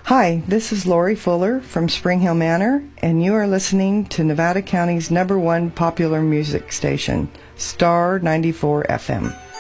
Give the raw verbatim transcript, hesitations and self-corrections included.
Hi, this is Lori Fuller from Spring Hill Manor, and you are listening to Nevada County's number one popular music station, Star ninety-four F M.